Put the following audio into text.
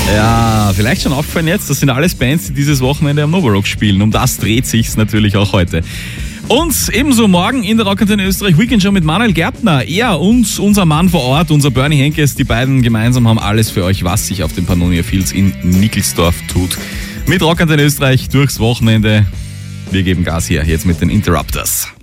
Ja, vielleicht schon aufgefallen jetzt, das sind alles Bands, die dieses Wochenende am Nova Rock spielen. Um das dreht sich's natürlich auch heute. Und ebenso morgen in der Rockantenne Österreich Weekend Show mit Manuel Gärtner. Er und unser Mann vor Ort, unser Bernie Henkes, die beiden gemeinsam haben alles für euch, was sich auf den Pannonia Fields in Nickelsdorf tut. Mit Rockantenne Österreich durchs Wochenende. Wir geben Gas hier, jetzt mit den Interrupters.